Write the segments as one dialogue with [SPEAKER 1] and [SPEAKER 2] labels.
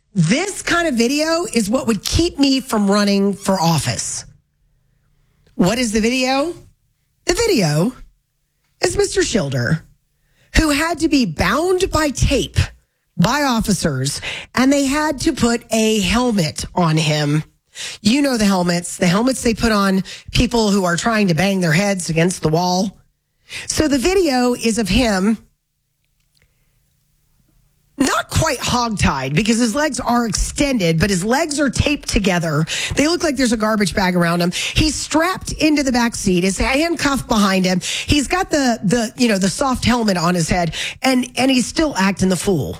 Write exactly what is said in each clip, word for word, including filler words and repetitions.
[SPEAKER 1] This kind of video is what would keep me from running for office. What is the video? The video is Mister Schilder, who had to be bound by tape by officers, and they had to put a helmet on him. You know the helmets, the helmets they put on people who are trying to bang their heads against the wall. So the video is of him not quite hogtied because his legs are extended, but his legs are taped together. They look like there's a garbage bag around him. He's strapped into the back seat. His handcuffed behind him. He's got the, the, you know, the soft helmet on his head, and, and he's still acting the fool.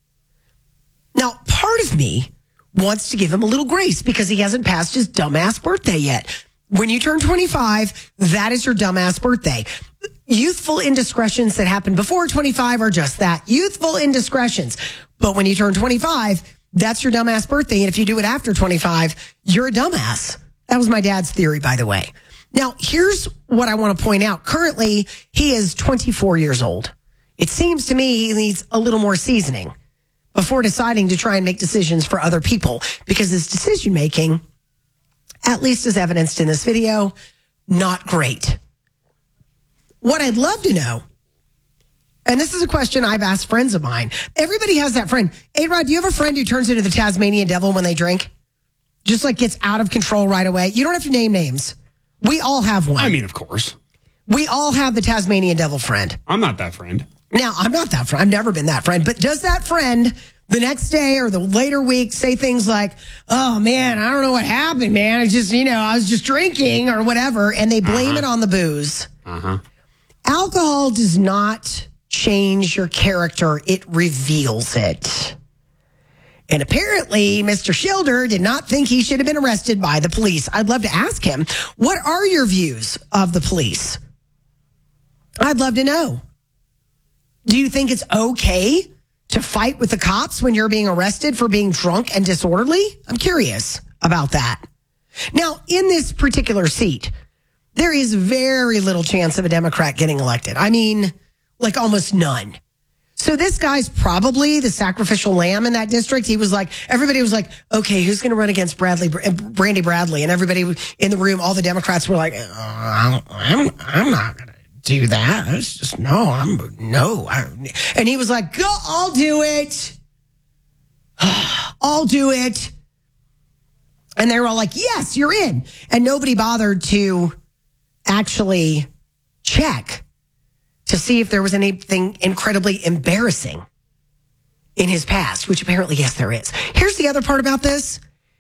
[SPEAKER 1] Now, part of me wants to give him a little grace because he hasn't passed his dumbass birthday yet. When you turn twenty-five, that is your dumbass birthday. Youthful indiscretions that happen before twenty-five are just that, youthful indiscretions. But when you turn twenty-five, that's your dumbass birthday. And if you do it after twenty-five, you're a dumbass. That was my dad's theory, by the way. Now, here's what I want to point out. Currently, he is twenty-four years old. It seems to me he needs a little more seasoning before deciding to try and make decisions for other people, because his decision making, at least as evidenced in this video, not great. What I'd love to know, and this is a question I've asked friends of mine. Everybody has that friend. A-Rod, do you have a friend who turns into the Tasmanian devil when they drink? Just like gets out of control right away? You don't have to name names. We all have one.
[SPEAKER 2] I mean, of course.
[SPEAKER 1] We all have the Tasmanian devil friend.
[SPEAKER 2] I'm not that friend.
[SPEAKER 1] Now, I'm not that friend. I've never been that friend. But does that friend the next day or the later week say things like, oh, man, I don't know what happened, man. I just, you know, I was just drinking or whatever. And they blame uh-huh. it on the booze.
[SPEAKER 2] Uh-huh.
[SPEAKER 1] Alcohol does not change your character. It reveals it. And apparently, Mister Schilder did not think he should have been arrested by the police. I'd love to ask him, what are your views of the police? I'd love to know. Do you think it's okay to fight with the cops when you're being arrested for being drunk and disorderly? I'm curious about that. Now, in this particular seat, there is very little chance of a Democrat getting elected. I mean, like almost none. So this guy's probably the sacrificial lamb in that district. He was like, everybody was like, okay, who's going to run against Bradley, Brandy Bradley? And everybody in the room, all the Democrats were like, oh, I'm, I'm not going to do that. It's just, no, I'm, no. I, and he was like, go, I'll do it. I'll do it. And they were all like, yes, you're in. And nobody bothered to actually check to see if there was anything incredibly embarrassing in his past, which apparently, yes, there is. Here's the other part about this.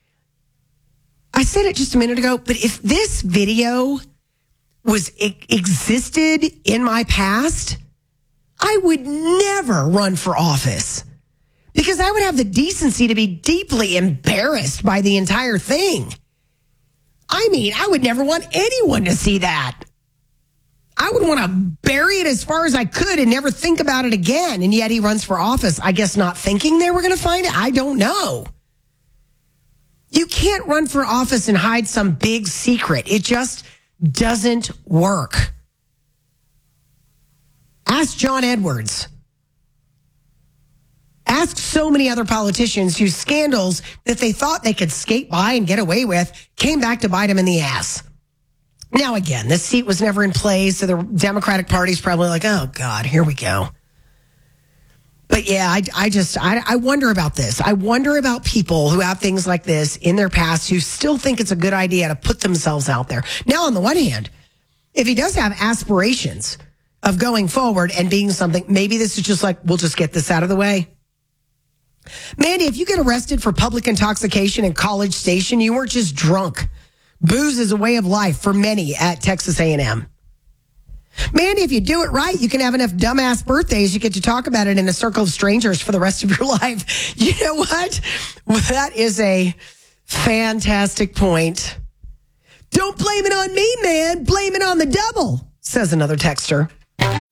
[SPEAKER 1] I said it just a minute ago, but if this video was it existed in my past, I would never run for office because I would have the decency to be deeply embarrassed by the entire thing. I mean, I would never want anyone to see that. I would want to bury it as far as I could and never think about it again. And yet he runs for office, I guess not thinking they were going to find it. I don't know. You can't run for office and hide some big secret. It just doesn't work. Ask John Edwards. Ask so many other politicians whose scandals that they thought they could skate by and get away with came back to bite them in the ass. Now, again, this seat was never in place, so the Democratic Party's probably like, oh, God, here we go. But, yeah, I, I just, I, I wonder about this. I wonder about people who have things like this in their past who still think it's a good idea to put themselves out there. Now, on the one hand, if he does have aspirations of going forward and being something, maybe this is just like, we'll just get this out of the way. Mandy, if you get arrested for public intoxication in College Station, you weren't just drunk. Booze is a way of life for many at Texas A and M. Mandy, if you do it right, you can have enough dumbass birthdays you get to talk about it in a circle of strangers for the rest of your life. You know what? Well, that is a fantastic point. Don't blame it on me, man. Blame it on the devil, says another texter.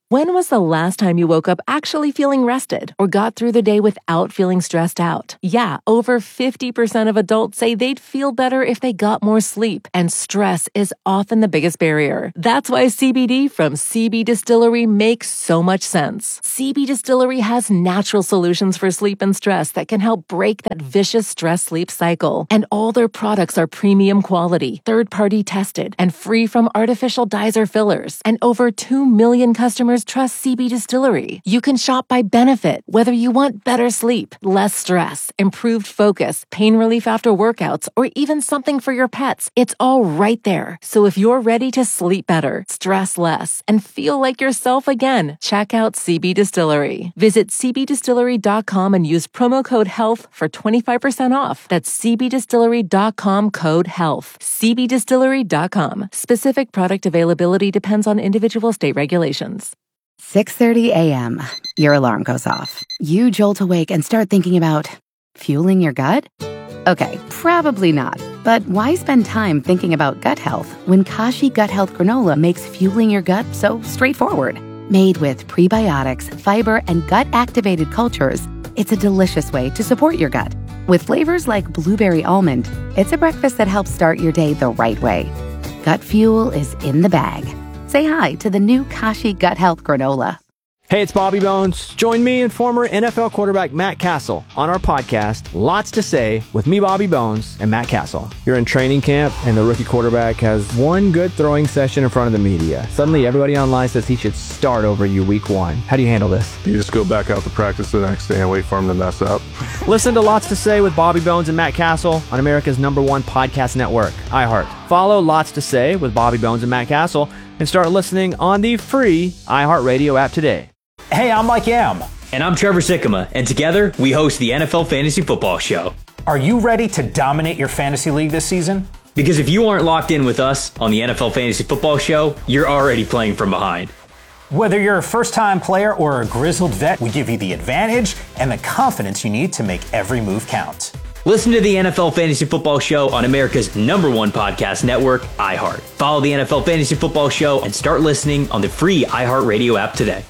[SPEAKER 2] When was the last time you woke up actually feeling rested or got through the day without feeling stressed out? Yeah, over fifty percent of adults say they'd feel better if they got more sleep, and stress is often the biggest barrier. That's why C B D from C B Distillery makes so much sense. C B Distillery has natural solutions for sleep and stress that can help break that vicious stress-sleep cycle. And all their products are premium quality, third-party tested, and free from artificial dyes or fillers. And over two million customers trust C B Distillery. You can shop by benefit, whether you want better sleep, less stress, improved focus, pain relief after workouts, or even something for your pets. It's all right there. So if you're ready to sleep better, stress less, and feel like yourself again, check out C B Distillery. Visit c b distillery dot com and use promo code HEALTH for twenty-five percent off. That's c b distillery dot com code HEALTH. c b distillery dot com. Specific product availability depends on individual state regulations.
[SPEAKER 3] six thirty a.m. Your alarm goes off. You jolt awake and start thinking about fueling your gut? Okay, probably not. But why spend time thinking about gut health when Kashi Gut Health Granola makes fueling your gut so straightforward? Made with prebiotics, fiber, and gut-activated cultures, it's a delicious way to support your gut. With flavors like blueberry almond, it's a breakfast that helps start your day the right way. Gut fuel is in the bag. Say hi to the new Kashi Gut Health Granola.
[SPEAKER 4] Hey, it's Bobby Bones. Join me and former N F L quarterback Matt Castle on our podcast, Lots to Say, with me, Bobby Bones, and Matt Castle. You're in training camp, and the rookie quarterback has one good throwing session in front of the media. Suddenly, everybody online says he should start over you week one. How do you handle this?
[SPEAKER 5] You just go back out to practice the next day and wait for him to mess up.
[SPEAKER 4] Listen to Lots to Say with Bobby Bones and Matt Castle on America's number one podcast network, iHeart. Follow Lots to Say with Bobby Bones and Matt Castle and start listening on the free iHeartRadio app today.
[SPEAKER 6] Hey, I'm Mike Yam.
[SPEAKER 7] And I'm Trevor Sikkema, and together we host the N F L Fantasy Football Show.
[SPEAKER 6] Are you ready to dominate your fantasy league this season?
[SPEAKER 7] Because if you aren't locked in with us on the N F L Fantasy Football Show, you're already playing from behind.
[SPEAKER 6] Whether you're a first-time player or a grizzled vet, we give you the advantage and the confidence you need to make every move count.
[SPEAKER 7] Listen to the N F L Fantasy Football Show on America's number one podcast network, iHeart. Follow the N F L Fantasy Football Show and start listening on the free iHeartRadio app today.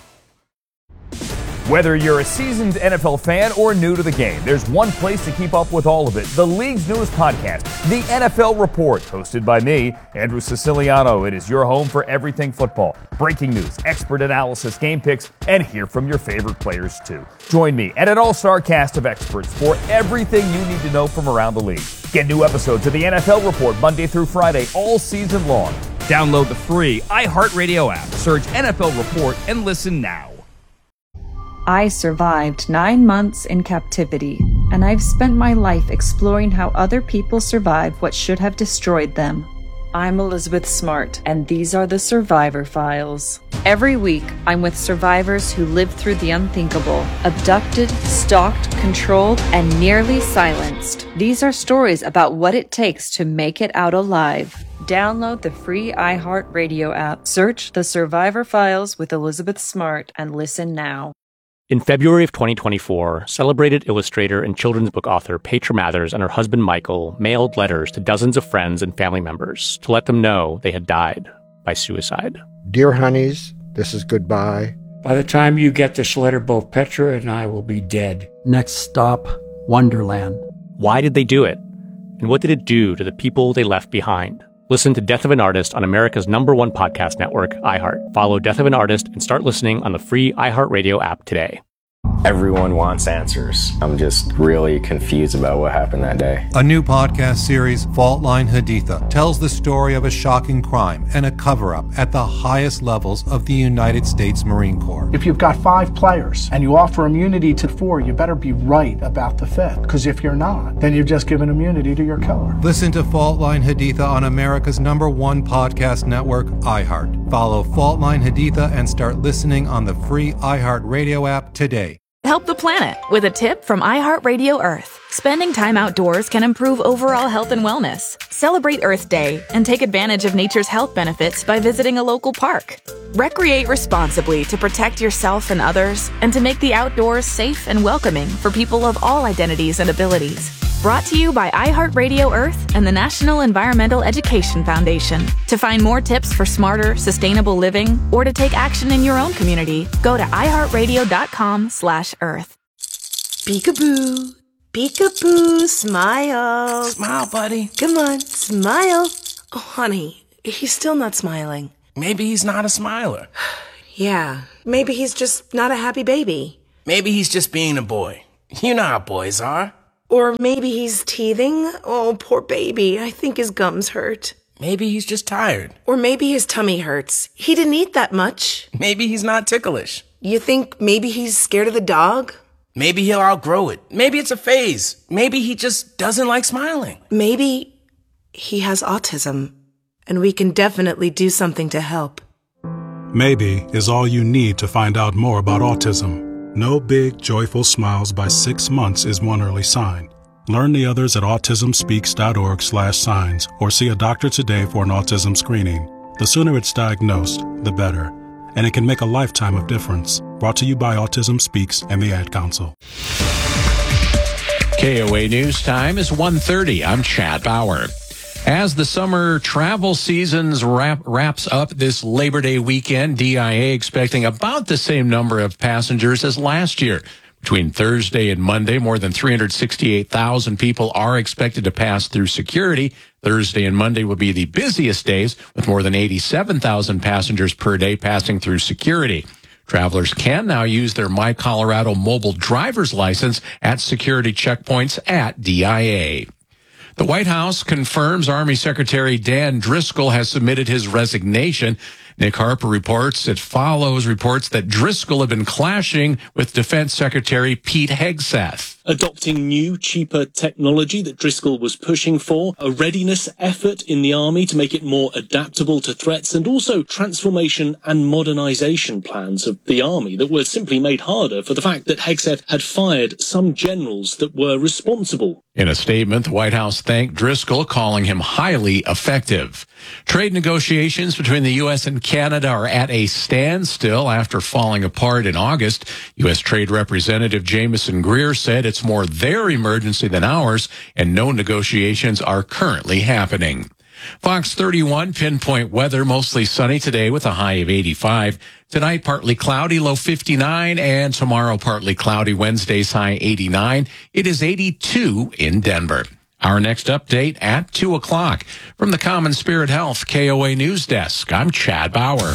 [SPEAKER 8] Whether you're a seasoned N F L fan or new to the game, there's one place to keep up with all of it. The league's newest podcast, The N F L Report, hosted by me, Andrew Siciliano. It is your home for everything football. Breaking news, expert analysis, game picks, and hear from your favorite players too. Join me and an all-star cast of experts for everything you need to know from around the league. Get new episodes of The N F L Report Monday through Friday all season long. Download the free iHeartRadio app, search N F L Report, and listen now.
[SPEAKER 9] I survived nine months in captivity, and I've spent my life exploring how other people survive what should have destroyed them. I'm Elizabeth Smart, and these are the Survivor Files. Every week, I'm with survivors who lived through the unthinkable, abducted, stalked, controlled, and nearly silenced. These are stories about what it takes to make it out alive. Download the free iHeartRadio app, search The Survivor Files with Elizabeth Smart, and listen now.
[SPEAKER 10] In February of twenty twenty-four, celebrated illustrator and children's book author Petra Mathers and her husband Michael mailed letters to dozens of friends and family members to let them know they had died by suicide.
[SPEAKER 11] Dear honeys, this is goodbye.
[SPEAKER 12] By the time you get this letter, both Petra and I will be dead.
[SPEAKER 13] Next stop, Wonderland.
[SPEAKER 10] Why did they do it? And what did it do to the people they left behind? Listen to Death of an Artist on America's number one podcast network, iHeart. Follow Death of an Artist and start listening on the free iHeartRadio app today.
[SPEAKER 14] Everyone wants answers. I'm just really confused about what happened that day.
[SPEAKER 15] A new podcast series, Fault Line Haditha, tells the story of a shocking crime and a cover-up at the highest levels of the United States Marine Corps.
[SPEAKER 16] If you've got five players and you offer immunity to four, you better be right about the fifth. Because if you're not, then you've just given immunity to your killer.
[SPEAKER 15] Listen to Fault Line Haditha on America's number one podcast network, iHeart. Follow Fault Line Haditha and start listening on the free iHeartRadio app today.
[SPEAKER 17] Help the planet with a tip from iHeartRadio Earth. Spending time outdoors can improve overall health and wellness. Celebrate Earth Day and take advantage of nature's health benefits by visiting a local park. Recreate responsibly to protect yourself and others and to make the outdoors safe and welcoming for people of all identities and abilities. Brought to you by iHeartRadio Earth and the National Environmental Education Foundation. To find more tips for smarter, sustainable living, or to take action in your own community, go to iHeartRadio.com slash Earth.
[SPEAKER 18] Peekaboo. Peekaboo. Smile.
[SPEAKER 19] Smile, buddy.
[SPEAKER 18] Come on, smile. Oh, honey, he's still not smiling.
[SPEAKER 19] Maybe he's not a smiler.
[SPEAKER 18] Yeah, maybe he's just not a happy baby.
[SPEAKER 19] Maybe he's just being a boy. You know how boys are.
[SPEAKER 18] Or maybe he's teething. Oh, poor baby. I think his gums hurt.
[SPEAKER 19] Maybe he's just tired.
[SPEAKER 18] Or maybe his tummy hurts. He didn't eat that much.
[SPEAKER 19] Maybe he's not ticklish.
[SPEAKER 18] You think maybe he's scared of the dog?
[SPEAKER 19] Maybe he'll outgrow it. Maybe it's a phase. Maybe he just doesn't like smiling.
[SPEAKER 18] Maybe he has autism, and we can definitely do something to help.
[SPEAKER 20] Maybe is all you need to find out more about autism. No big, joyful smiles by six months is one early sign. Learn the others at autismspeaks.org slash signs or see a doctor today for an autism screening. The sooner it's diagnosed, the better. And it can make a lifetime of difference. Brought to you by Autism Speaks and the Ad Council.
[SPEAKER 21] K O A News Time is one thirty. I'm Chad Bauer. As the summer travel seasons wrap, wraps up this Labor Day weekend, D I A expecting about the same number of passengers as last year. Between Thursday and Monday, more than three hundred sixty-eight thousand people are expected to pass through security. Thursday and Monday will be the busiest days, with more than eighty-seven thousand passengers per day passing through security. Travelers can now use their My Colorado mobile driver's license at security checkpoints at D I A. The White House confirms Army Secretary Dan Driscoll has submitted his resignation. Nick Harper reports it follows reports that Driscoll had been clashing with Defense Secretary Pete Hegseth.
[SPEAKER 22] Adopting new, cheaper technology that Driscoll was pushing for, a readiness effort in the Army to make it more adaptable to threats, and also transformation and modernization plans of the Army that were simply made harder for the fact that Hegseth had fired some generals that were responsible.
[SPEAKER 21] In a statement, the White House thanked Driscoll, calling him highly effective. Trade negotiations between the U S and Canada are at a standstill after falling apart in August. U S Trade Representative Jamieson Greer said it's more their emergency than ours, and no negotiations are currently happening. Fox thirty-one pinpoint weather, mostly sunny today with a high of eighty-five. Tonight, partly cloudy, low fifty-nine, and tomorrow, partly cloudy, Wednesday's high eighty-nine. It is eighty-two in Denver. Our next update at two o'clock. From the Common Spirit Health K O A News Desk, I'm Chad Bauer.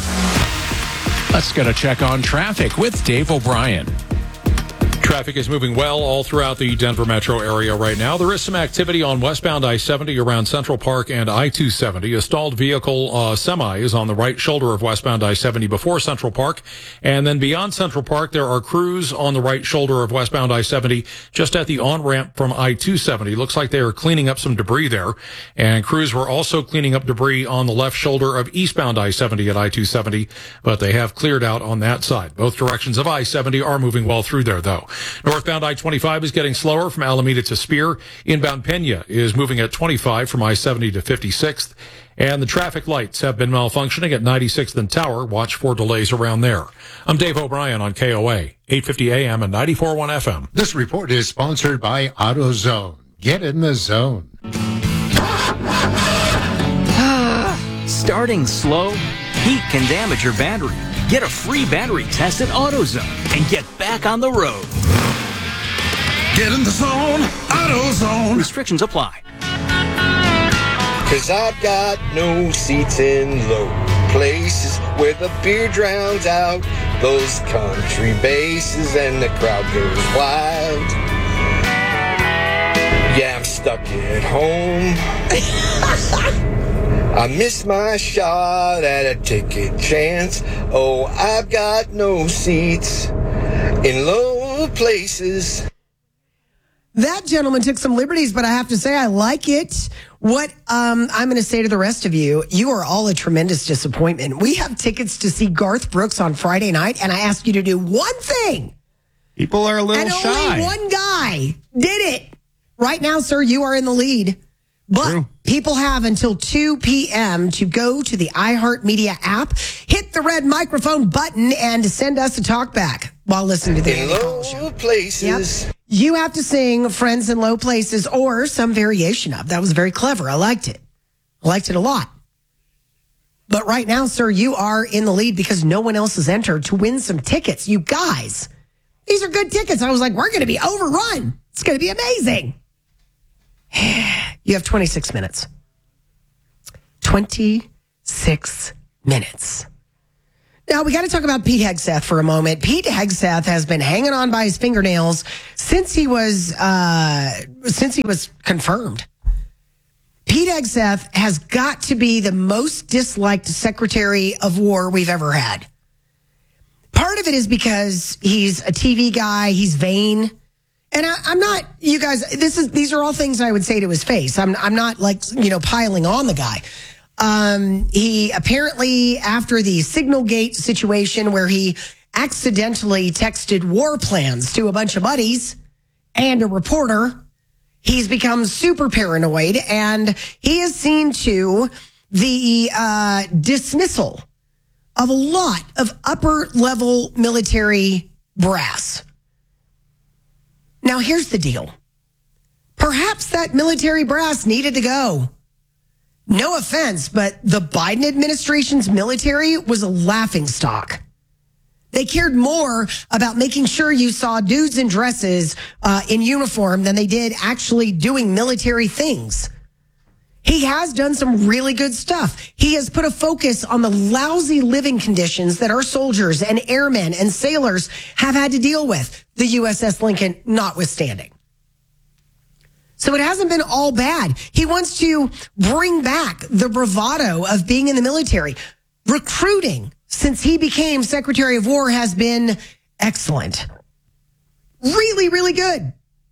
[SPEAKER 21] Let's get a check on traffic with Dave O'Brien.
[SPEAKER 23] Traffic is moving well all throughout the Denver metro area right now. There is some activity on westbound I seventy around Central Park and I two seventy. A stalled vehicle uh, semi is on the right shoulder of westbound I seventy before Central Park. And then beyond Central Park, there are crews on the right shoulder of westbound I seventy just at the on-ramp from I two seventy. Looks like they are cleaning up some debris there. And crews were also cleaning up debris on the left shoulder of eastbound I seventy at I two seventy, but they have cleared out on that side. Both directions of I seventy are moving well through there, though. Northbound I twenty-five is getting slower from Alameda to Spear. Inbound Pena is moving at twenty-five from I seventy to fifty-sixth. And the traffic lights have been malfunctioning at ninety-sixth and Tower. Watch for delays around there. I'm Dave O'Brien on K O A, eight fifty A M and ninety-four point one F M.
[SPEAKER 24] This report is sponsored by AutoZone. Get in the zone.
[SPEAKER 25] Starting slow, heat can damage your battery. Get a free battery test at AutoZone and get back on the road.
[SPEAKER 26] Get in the zone, AutoZone.
[SPEAKER 25] Restrictions apply.
[SPEAKER 27] Cause I've got no seats in low places where the beer drowns out those country basses and the crowd goes wild. Yeah, I'm stuck at home. I missed my shot at a ticket chance. Oh, I've got no seats in low places.
[SPEAKER 1] That gentleman took some liberties, but I have to say I like it. What um, I'm going to say to the rest of you, you are all a tremendous disappointment. We have tickets to see Garth Brooks on Friday night, and I asked you to do one thing.
[SPEAKER 28] People are a little
[SPEAKER 1] and
[SPEAKER 28] shy.
[SPEAKER 1] And only one guy did it. Right now, sir, you are in the lead. But True. People have until two p.m. to go to the iHeartMedia app, hit the red microphone button, and send us a talk back while listening to the
[SPEAKER 27] in low places.
[SPEAKER 1] Yep. you have to sing Friends in Low Places or some variation of. That was very clever. I liked it. I liked it a lot. But right now, sir, you are in the lead because no one else has entered to win some tickets. You guys, these are good tickets. I was like, we're going to be overrun. It's going to be amazing. You have twenty-six minutes. twenty-six minutes. Now, we got to talk about Pete Hegseth for a moment. Pete Hegseth has been hanging on by his fingernails since he was uh, since he was confirmed. Pete Hegseth has got to be the most disliked Secretary of War we've ever had. Part of it is because he's a T V guy, he's vain. And I, I'm not, you guys, this is these are all things I would say to his face. I'm I'm not like, you know, piling on the guy. Um, he apparently, after the Signalgate situation where he accidentally texted war plans to a bunch of buddies and a reporter, he's become super paranoid, and he has seen to the uh, dismissal of a lot of upper-level military brass. Now, here's the deal. Perhaps that military brass needed to go. No offense, but the Biden administration's military was a laughingstock. They cared more about making sure you saw dudes in dresses uh, in uniform than they did actually doing military things. He has done some really good stuff. He has put a focus on the lousy living conditions that our soldiers and airmen and sailors have had to deal with, the U S S Lincoln notwithstanding. So it hasn't been all bad. He wants to bring back the bravado of being in the military. Recruiting, since he became Secretary of War, has been excellent. Really, really good.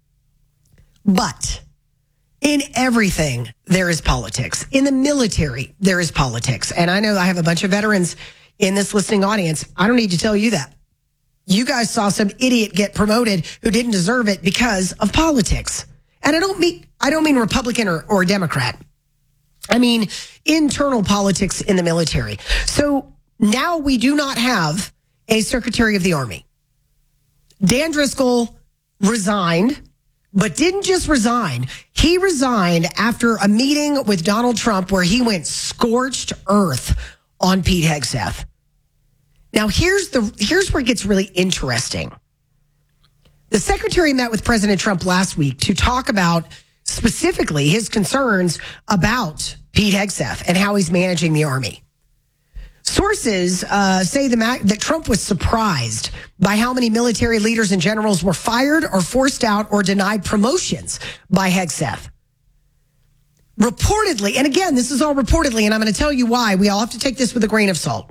[SPEAKER 1] But in everything, there is politics. In the military, there is politics. And I know I have a bunch of veterans in this listening audience. I don't need to tell you that. You guys saw some idiot get promoted who didn't deserve it because of politics. And I don't mean I don't mean Republican or, or Democrat. I mean internal politics in the military. So now we do not have a Secretary of the Army. Dan Driscoll resigned, but didn't just resign. He resigned after a meeting with Donald Trump where he went scorched earth on Pete Hegseth. Now here's the here's where it gets really interesting. The secretary met with President Trump last week to talk about specifically his concerns about Pete Hegseth and how he's managing the Army. Sources uh, say the, that Trump was surprised by how many military leaders and generals were fired or forced out or denied promotions by Hegseth. Reportedly, and again, this is all reportedly, and I'm going to tell you why. We all have to take this with a grain of salt.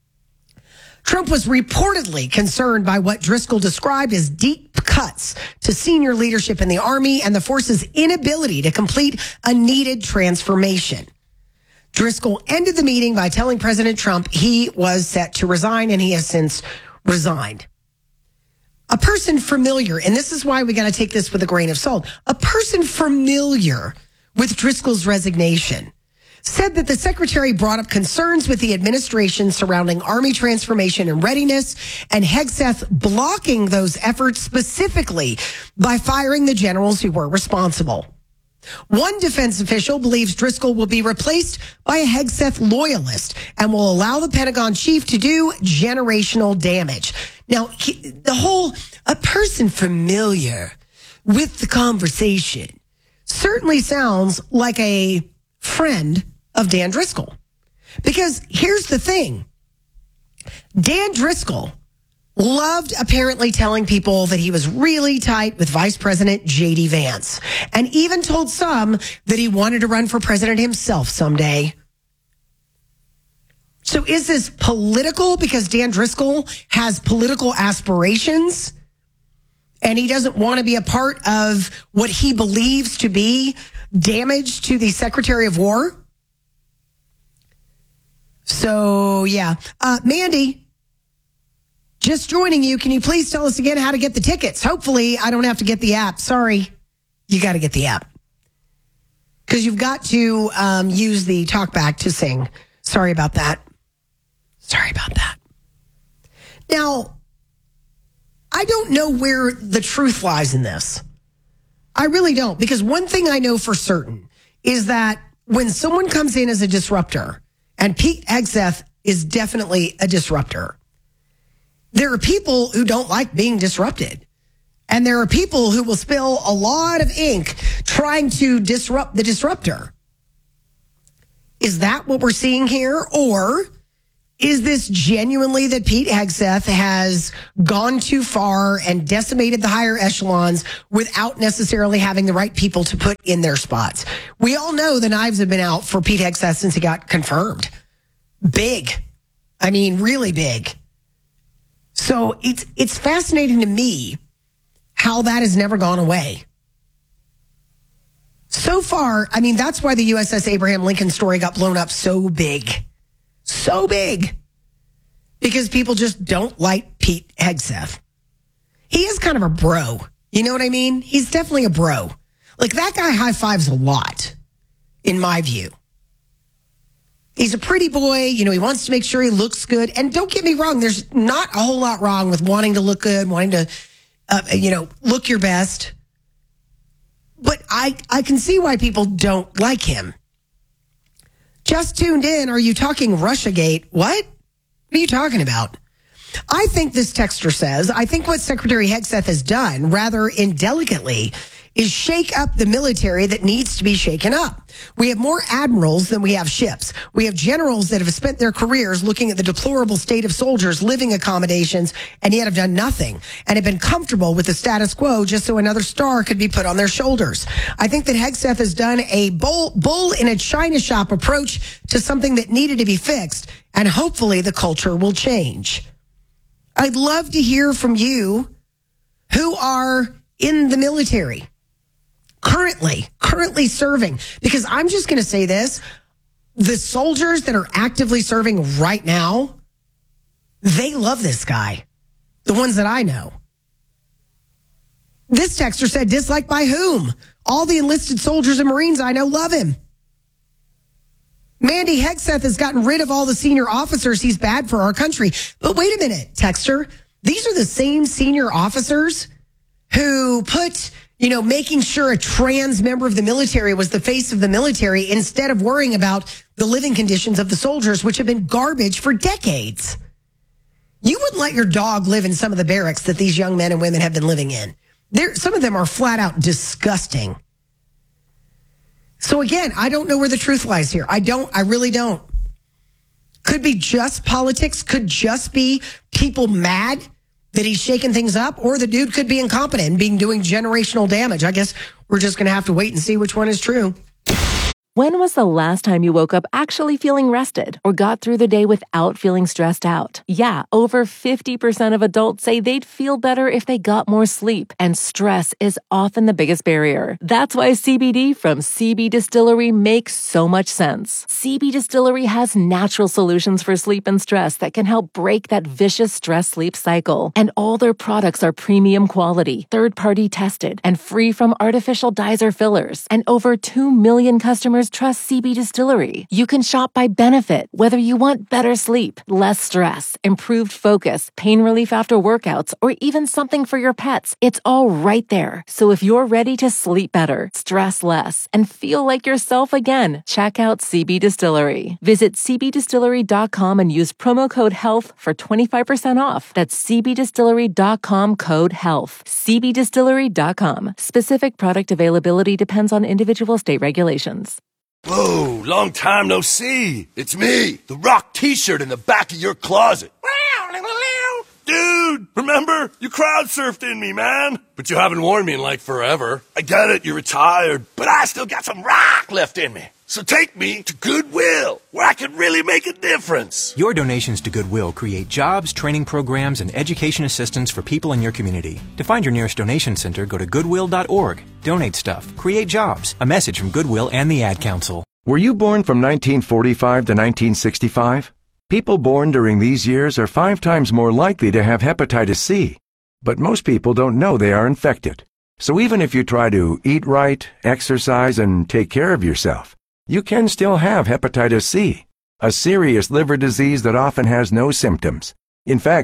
[SPEAKER 1] Trump was reportedly concerned by what Driscoll described as deep cuts to senior leadership in the Army and the force's inability to complete a needed transformation. Driscoll ended the meeting by telling President Trump he was set to resign, and he has since resigned. A person familiar, and this is why we got to take this with a grain of salt, a person familiar with Driscoll's resignation said that the secretary brought up concerns with the administration surrounding Army transformation and readiness, and Hegseth blocking those efforts specifically by firing the generals who were responsible. One defense official believes Driscoll will be replaced by a Hegseth loyalist and will allow the Pentagon chief to do generational damage. Now, he, the whole, a person familiar with the conversation certainly sounds like a friend of Dan Driscoll. Because here's the thing. Dan Driscoll loved apparently telling people that he was really tight with Vice President J D Vance, and even told some that he wanted to run for president himself someday. So is this political because Dan Driscoll has political aspirations and he doesn't want to be a part of what he believes to be damage to the Secretary of War? So, yeah. Uh, Mandy, just joining you. Can you please tell us again how to get the tickets? Hopefully, I don't have to get the app. Sorry. You got to get the app. Because you've got to um, use the talkback to sing. Sorry about that. Sorry about that. Now, I don't know where the truth lies in this. I really don't, because one thing I know for certain is that when someone comes in as a disruptor, and Pete Hegseth is definitely a disruptor, there are people who don't like being disrupted. And there are people who will spill a lot of ink trying to disrupt the disruptor. Is that what we're seeing here? Or is this genuinely that Pete Hegseth has gone too far and decimated the higher echelons without necessarily having the right people to put in their spots? We all know the knives have been out for Pete Hegseth since he got confirmed. Big. I mean, really big. So it's it's fascinating to me how that has never gone away. So far, I mean, that's why the U S S Abraham Lincoln story got blown up so big. So big. Because people just don't like Pete Hegseth. He is kind of a bro. You know what I mean? He's definitely a bro. Like, that guy high-fives a lot, in my view. He's a pretty boy. You know, he wants to make sure he looks good. And don't get me wrong, there's not a whole lot wrong with wanting to look good, wanting to, uh, you know, look your best. But I, I can see why people don't like him. Just tuned in. Are you talking Russiagate? What? What are you talking about? I think this texter says, I think what Secretary Hegseth has done, rather indelicately, is shake up the military that needs to be shaken up. We have more admirals than we have ships. We have generals that have spent their careers looking at the deplorable state of soldiers' living accommodations and yet have done nothing and have been comfortable with the status quo just so another star could be put on their shoulders. I think that Hegseth has done a bull, bull in a china shop approach to something that needed to be fixed, and hopefully the culture will change. I'd love to hear from you who are in the military. Currently, currently serving, because I'm just going to say this, the soldiers that are actively serving right now, they love this guy. The ones that I know. This texter said, disliked by whom? All the enlisted soldiers and Marines I know love him. Mandy Hegseth has gotten rid of all the senior officers. He's bad for our country. But wait a minute, texter. These are the same senior officers who put, you know, making sure a trans member of the military was the face of the military instead of worrying about the living conditions of the soldiers, which have been garbage for decades. You wouldn't let your dog live in some of the barracks that these young men and women have been living in. There, some of them are flat out disgusting. So again, I don't know where the truth lies here. I don't, I really don't. Could be just politics, could just be people mad that he's shaking things up, or the dude could be incompetent and being doing generational damage. I guess we're just going to have to wait and see which one is true.
[SPEAKER 2] When was the last time you woke up actually feeling rested or got through the day without feeling stressed out? Yeah, over fifty percent of adults say they'd feel better if they got more sleep, and stress is often the biggest barrier. That's why C B D from C B Distillery makes so much sense. C B Distillery has natural solutions for sleep and stress that can help break that vicious stress-sleep cycle. And all their products are premium quality, third-party tested, and free from artificial dyes or fillers. And over two million customers trust C B Distillery. You can shop by benefit, whether you want better sleep, less stress, improved focus, pain relief after workouts, or even something for your pets. It's all right there. So if you're ready to sleep better, stress less, and feel like yourself again, check out C B Distillery. Visit c b distillery dot com and use promo code HEALTH for twenty-five percent off. That's c b distillery dot com code HEALTH. c b distillery dot com. Specific product availability depends on individual state regulations.
[SPEAKER 3] Whoa, long time no see. It's me, the Rock t-shirt in the back of your closet. Dude, remember? You crowd surfed in me, man. But you haven't worn me in like forever. I get it, you're retired, but I still got some rock left in me. So take me to Goodwill, where I can really make a difference.
[SPEAKER 4] Your donations to Goodwill create jobs, training programs, and education assistance for people in your community. To find your nearest donation center, go to goodwill dot org. Donate stuff. Create jobs. A message from Goodwill and the Ad Council.
[SPEAKER 5] Were you born from nineteen forty-five to nineteen sixty-five? People born during these years are five times more likely to have hepatitis C. But most people don't know they are infected. So even if you try to eat right, exercise, and take care of yourself, you can still have hepatitis C, a serious liver disease that often has no symptoms. In fact,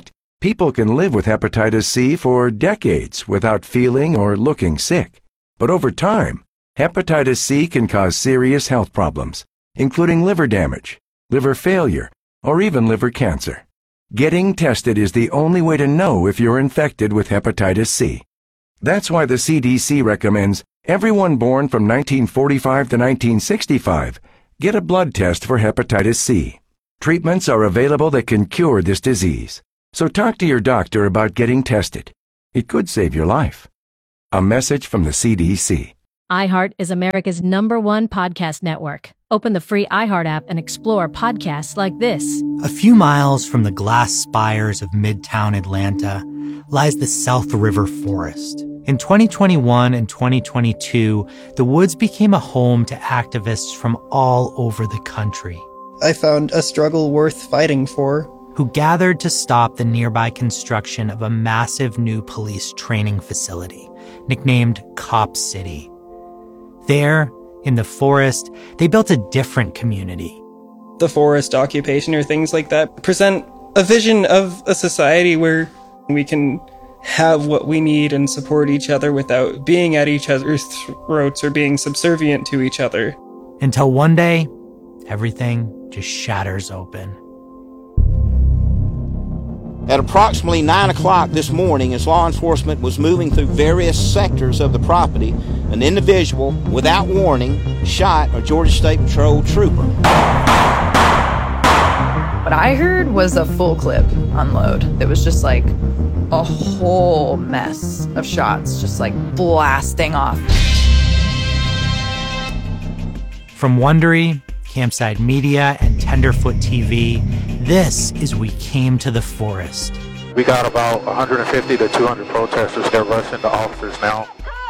[SPEAKER 5] People can live with hepatitis C for decades without feeling or looking sick. But over time, hepatitis C can cause serious health problems, including liver damage, liver failure, or even liver cancer. Getting tested is the only way to know if you're infected with hepatitis C. That's why the C D C recommends everyone born from nineteen forty-five to nineteen sixty-five get a blood test for hepatitis C. Treatments are available that can cure this disease, so talk to your doctor about getting tested. It could save your life. A message from the C D C.
[SPEAKER 6] iHeart is America's number one podcast network. Open the free iHeart app and explore podcasts like this.
[SPEAKER 7] A few miles from the glass spires of Midtown Atlanta lies the South River Forest. In twenty twenty-one and twenty twenty-two, the woods became a home to activists from all over the country.
[SPEAKER 8] I found a struggle worth fighting for.
[SPEAKER 7] Who gathered to stop the nearby construction of a massive new police training facility, nicknamed Cop City. There, in the forest, they built a different community.
[SPEAKER 8] The forest occupation or things like that present a vision of a society where we can have what we need and support each other without being at each other's throats or being subservient to each other.
[SPEAKER 7] Until one day, everything just shatters open.
[SPEAKER 9] At approximately nine o'clock this morning, as law enforcement was moving through various sectors of the property, an individual, without warning, shot a Georgia State Patrol trooper.
[SPEAKER 11] What I heard was a full clip unload. It was just like a whole mess of shots, just like blasting off.
[SPEAKER 7] From Wondery, Campside Media, and Tenderfoot T V, this is We Came to the Forest.
[SPEAKER 12] We got about one hundred fifty to two hundred protesters that rush into officers now.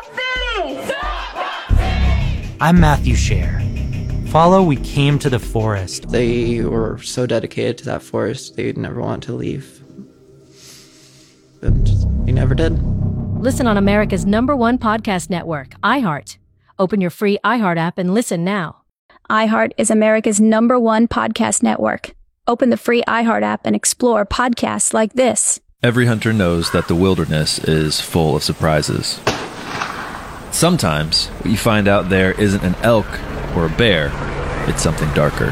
[SPEAKER 7] I'm Matthew Scher. Follow We Came to the Forest.
[SPEAKER 8] They were so dedicated to that forest, they'd never want to leave. And we never did.
[SPEAKER 6] Listen on America's number one podcast network, iHeart. Open your free iHeart app and listen now.
[SPEAKER 13] iHeart is America's number one podcast network. Open the free iHeart app and explore podcasts like this.
[SPEAKER 28] Every hunter knows that the wilderness is full of surprises. Sometimes, what you find out there isn't an elk or a bear, it's something darker.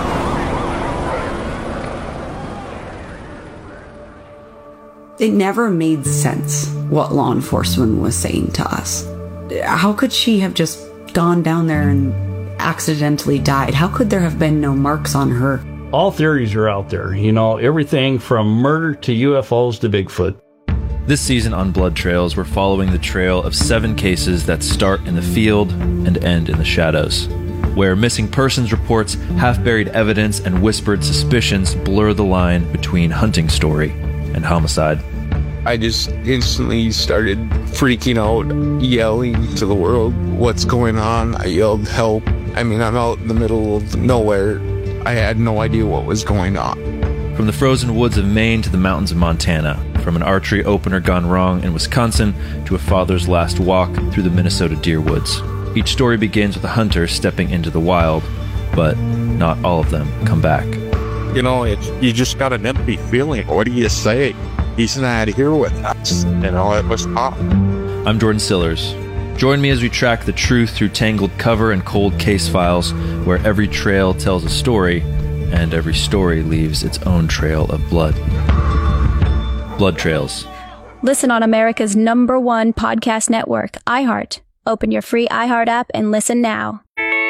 [SPEAKER 29] It never made sense what law enforcement was saying to us. How could she have just gone down there and accidentally died? How could there have been no marks on her?
[SPEAKER 30] All theories are out there, you know, everything from murder to U F Os to Bigfoot.
[SPEAKER 28] This season on Blood Trails, we're following the trail of seven cases that start in the field and end in the shadows, where missing persons reports, half-buried evidence, and whispered suspicions blur the line between hunting story and homicide.
[SPEAKER 31] I just instantly started freaking out, yelling to the world, "What's going on?" I yelled, "Help." I mean, I'm out in the middle of nowhere. I had no idea what was going on.
[SPEAKER 28] From the frozen woods of Maine to the mountains of Montana, from an archery opener gone wrong in Wisconsin to a father's last walk through the Minnesota deer woods. Each story begins with a hunter stepping into the wild, but not all of them come back.
[SPEAKER 31] You know, it's, you just got an empty feeling. What do you say? He's not here with us. You know, it was tough.
[SPEAKER 28] I'm Jordan Sillers. Join me as we track the truth through tangled cover and cold case files, where every trail tells a story, and every story leaves its own trail of blood. Blood Trails.
[SPEAKER 13] Listen on America's number one podcast network, iHeart. Open your free iHeart app and listen now.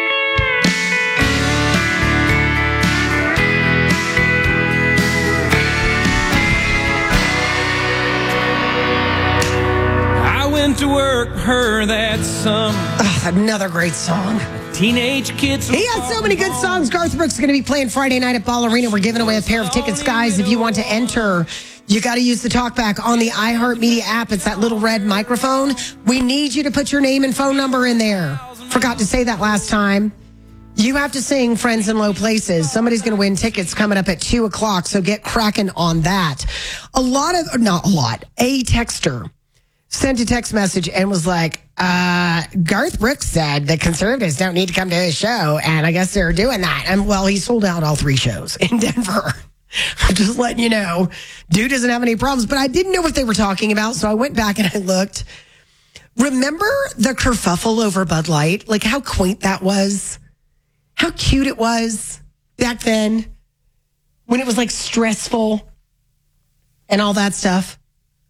[SPEAKER 32] To work her that summer.
[SPEAKER 1] Oh, another great song.
[SPEAKER 32] Teenage kids.
[SPEAKER 1] He has so many good songs. Garth Brooks is going to be playing Friday night at Ball Arena. We're giving away a pair of tickets, guys. If you want to enter, you got to use the talkback on the iHeartMedia app. It's that little red microphone. We need you to put your name and phone number in there. Forgot to say that last time. You have to sing Friends in Low Places. Somebody's going to win tickets coming up at two o'clock, so get cracking on that. A lot of, not a lot, a texter sent a text message and was like, uh, Garth Brooks said the conservatives don't need to come to his show, and I guess they're doing that. And well, he sold out all three shows in Denver. I'm just letting you know. Dude doesn't have any problems, but I didn't know what they were talking about, so I went back and I looked. Remember the kerfuffle over Bud Light? Like how quaint that was? How cute it was back then when it was like stressful and all that stuff.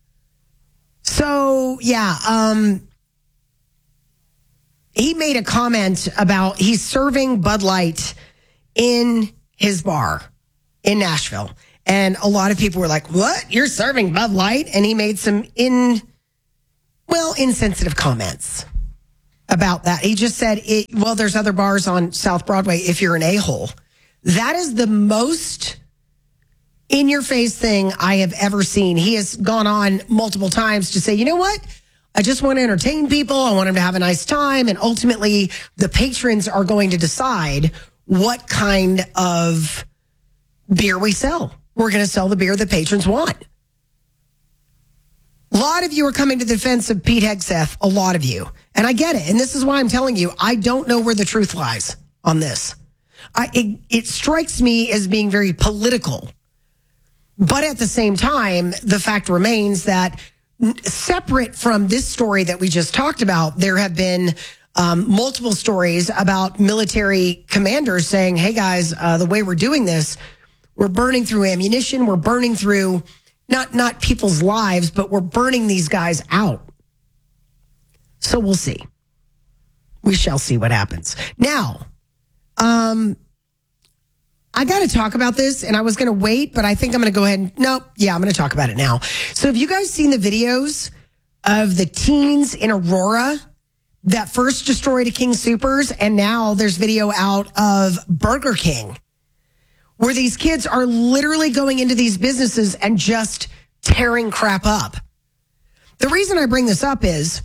[SPEAKER 1] So, yeah, um, he made a comment about he's serving Bud Light in his bar in Nashville. And a lot of people were like, what? You're serving Bud Light? And he made some in, well, insensitive comments about that. He just said, it, well, there's other bars on South Broadway if you're an a-hole. That is the most in-your-face thing I have ever seen. He has gone on multiple times to say, you know what? I just want to entertain people. I want them to have a nice time. And ultimately, the patrons are going to decide what kind of beer we sell. We're going to sell the beer the patrons want. A lot of you are coming to the defense of Pete Hegseth, a lot of you. And I get it. And this is why I'm telling you, I don't know where the truth lies on this. I, it, it strikes me as being very political. But at the same time, the fact remains that separate from this story that we just talked about, there have been um, multiple stories about military commanders saying, hey, guys, uh, the way we're doing this, we're burning through ammunition. We're burning through not, not people's lives, but we're burning these guys out. So we'll see. We shall see what happens. Now, um, I got to talk about this, and I was going to wait, but I think I'm going to go ahead and, nope, yeah, I'm going to talk about it now. So have you guys seen the videos of the teens in Aurora that first destroyed a King Soopers, and now there's video out of Burger King, where these kids are literally going into these businesses and just tearing crap up? The reason I bring this up is,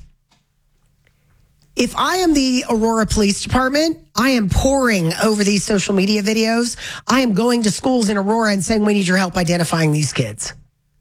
[SPEAKER 1] if I am the Aurora Police Department, I am poring over these social media videos. I am going to schools in Aurora and saying, we need your help identifying these kids.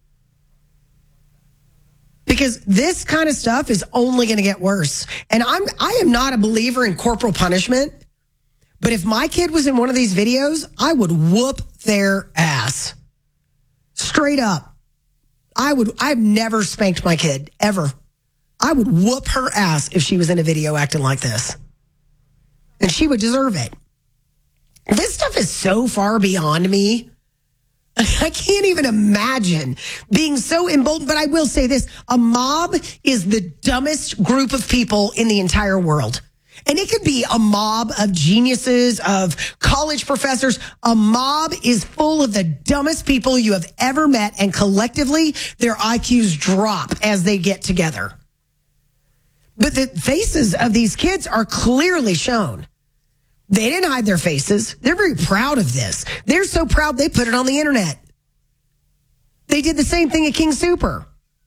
[SPEAKER 1] Because this kind of stuff is only going to get worse. And I'm, I am not a believer in corporal punishment, but if my kid was in one of these videos, I would whoop their ass. Straight up. I would, I've never spanked my kid, ever. I would whoop her ass if she was in a video acting like this. And she would deserve it. This stuff is so far beyond me. I can't even imagine being so emboldened. But I will say this, a mob is the dumbest group of people in the entire world. And it could be a mob of geniuses, of college professors. A mob is full of the dumbest people you have ever met. And collectively, their I Qs drop as they get together. But the faces of these kids are clearly shown. They didn't hide their faces. They're very proud of this. They're so proud they put it on the internet. They did the same thing at King Sooper.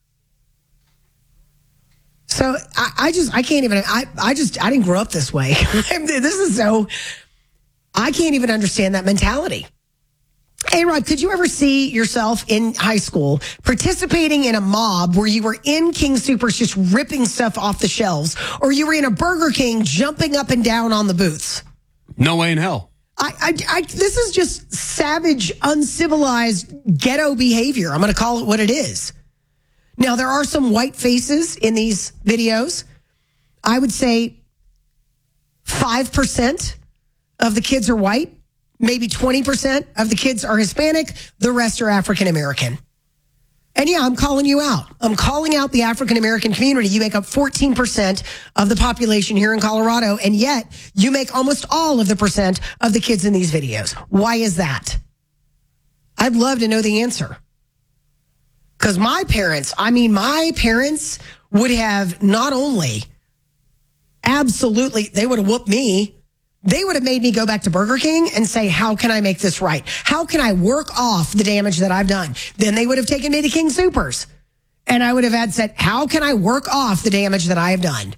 [SPEAKER 1] So I, I just, I can't even, I, I just, I didn't grow up this way. This is so, I can't even understand that mentality. Hey, Rod, could you ever see yourself in high school participating in a mob where you were in King Soopers just ripping stuff off the shelves, or you were in a Burger King jumping up and down on the booths?
[SPEAKER 10] No way in hell.
[SPEAKER 1] I, I, I this is just savage, uncivilized ghetto behavior. I'm going to call it what it is. Now, there are some white faces in these videos. I would say five percent of the kids are white. Maybe twenty percent of the kids are Hispanic. The rest are African American. And yeah, I'm calling you out. I'm calling out the African American community. You make up fourteen percent of the population here in Colorado, and yet you make almost all of the percent of the kids in these videos. Why is that? I'd love to know the answer. Because my parents, I mean, my parents would have not only absolutely, they would have whooped me. They would have made me go back to Burger King and say, how can I make this right? How can I work off the damage that I've done? Then they would have taken me to King Soopers. And I would have had said, how can I work off the damage that I have done?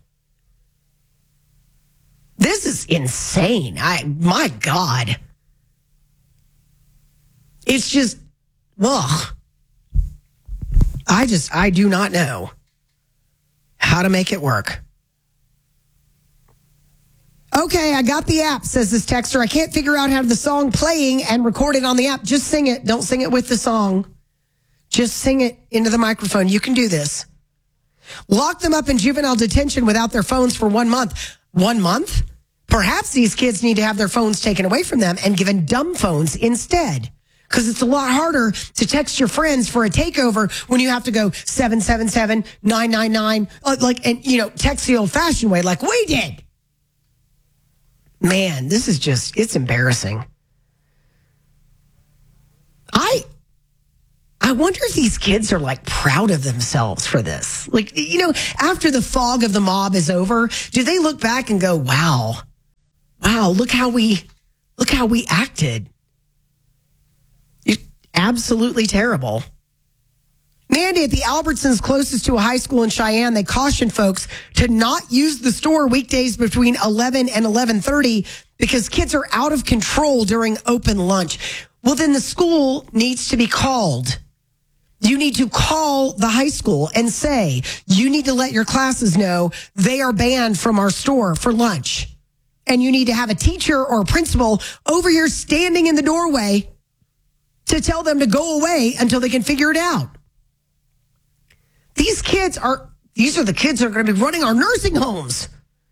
[SPEAKER 1] This is insane. I, my God. It's just, ugh. I just, I do not know how to make it work. Okay, I got the app, says this texter. I can't figure out how the song playing and record it on the app. Just sing it. Don't sing it with the song. Just sing it into the microphone. You can do this. Lock them up in juvenile detention without their phones for one month. One month? Perhaps these kids need to have their phones taken away from them and given dumb phones instead. Because it's a lot harder to text your friends for a takeover when you have to go seven seven seven, nine nine nine, like, and, you know, text the old-fashioned way like we did. Man, this is just, it's embarrassing. I, I wonder if these kids are like proud of themselves for this. Like, you know, after the fog of the mob is over, do they look back and go, wow, wow, look how we, look how we acted. It's absolutely terrible. Mandy, at the Albertsons closest to a high school in Cheyenne, they caution folks to not use the store weekdays between eleven and eleven thirty because kids are out of control during open lunch. Well, then the school needs to be called. You need to call the high school and say, you need to let your classes know they are banned from our store for lunch. And you need to have a teacher or a principal over here standing in the doorway to tell them to go away until they can figure it out. These kids are, these are the kids that are going to be running our nursing homes.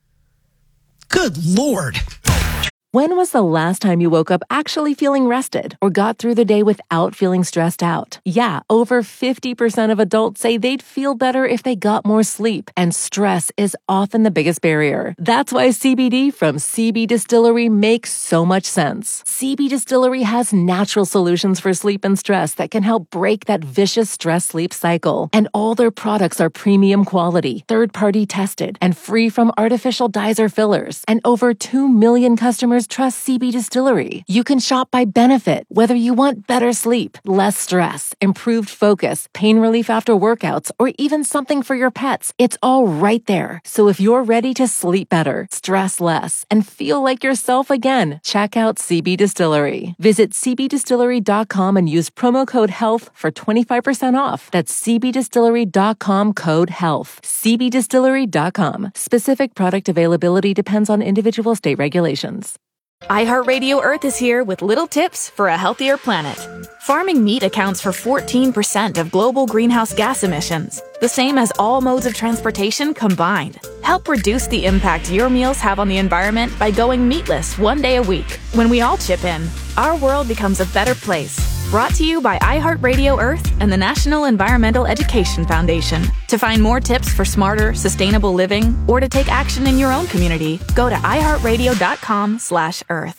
[SPEAKER 1] Good Lord.
[SPEAKER 2] When was the last time you woke up actually feeling rested or got through the day without feeling stressed out? Yeah, over fifty percent of adults say they'd feel better if they got more sleep, and stress is often the biggest barrier. That's why C B D from C B Distillery makes so much sense. C B Distillery has natural solutions for sleep and stress that can help break that vicious stress-sleep cycle. And all their products are premium quality, third-party tested, and free from artificial dyes or fillers. And over two million customers trust C B Distillery. You can shop by benefit, whether you want better sleep, less stress, improved focus, pain relief after workouts, or even something for your pets. It's all right there. So if you're ready to sleep better, stress less, and feel like yourself again, check out C B Distillery. Visit c b distillery dot com and use promo code HEALTH for twenty-five percent off. That's c b distillery dot com code HEALTH. c b distillery dot com. Specific product availability depends on individual state regulations.
[SPEAKER 10] iHeartRadio Earth is here with little tips for a healthier planet. Farming meat accounts for fourteen percent of global greenhouse gas emissions, the same as all modes of transportation combined. Help reduce the impact your meals have on the environment by going meatless one day a week. When we all chip in, our world becomes a better place. Brought to you by iHeartRadio Earth and the National Environmental Education Foundation. To find more tips for smarter, sustainable living, or to take action in your own community, go to iHeartRadio.com slash Earth.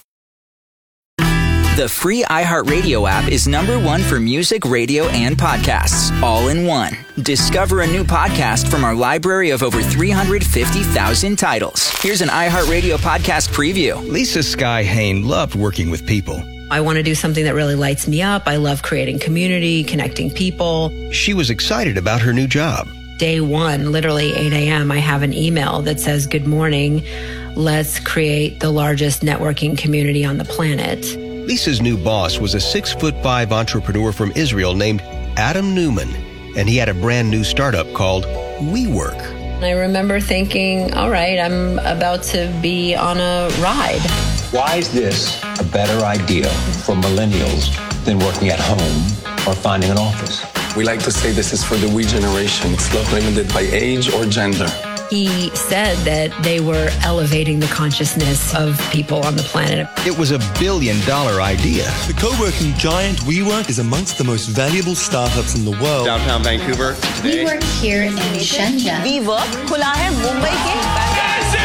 [SPEAKER 14] The free iHeartRadio app is number one for music, radio, and podcasts, all in one. Discover a new podcast from our library of over three hundred fifty thousand titles. Here's an iHeartRadio podcast preview.
[SPEAKER 15] Lisa Sky Hain loved working with people.
[SPEAKER 16] I want to do something that really lights me up. I love creating community, connecting people.
[SPEAKER 15] She was excited about her new job.
[SPEAKER 16] Day one, literally eight a.m., I have an email that says, good morning, let's create the largest networking community on the planet.
[SPEAKER 15] Lisa's new boss was a six foot five entrepreneur from Israel named Adam Newman, and he had a brand new startup called WeWork.
[SPEAKER 16] I remember thinking, all right, I'm about to be on a ride.
[SPEAKER 17] Why is this a better idea for millennials than working at home or finding an office?
[SPEAKER 18] We like to say this is for the we generation. It's not limited by age or gender.
[SPEAKER 16] He said that they were elevating the consciousness of people on the planet.
[SPEAKER 15] It was a billion dollar idea.
[SPEAKER 19] The co-working giant WeWork is amongst the most valuable startups in the world.
[SPEAKER 20] Downtown Vancouver today.
[SPEAKER 21] We work here in Shenzhen.
[SPEAKER 22] WeWork खुला है मुंबई के.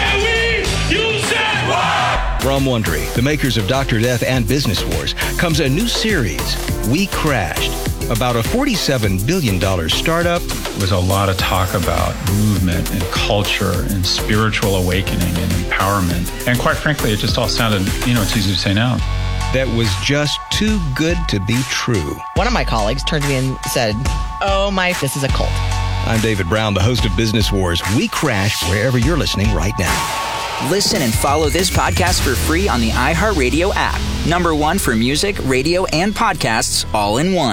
[SPEAKER 15] From Wondery, the makers of Doctor Death and Business Wars, comes a new series, We Crashed, about a forty-seven billion dollars startup.
[SPEAKER 23] There was a lot of talk about movement and culture and spiritual awakening and empowerment. And quite frankly, it just all sounded, you know, it's easy to say now.
[SPEAKER 15] That was just too good to be true.
[SPEAKER 24] One of my colleagues turned to me and said, oh my, this is a cult.
[SPEAKER 15] I'm David Brown, the host of Business Wars. We Crashed wherever you're listening right now.
[SPEAKER 14] Listen and follow this podcast for free on the iHeartRadio app. Number one for music, radio, and podcasts, all in one.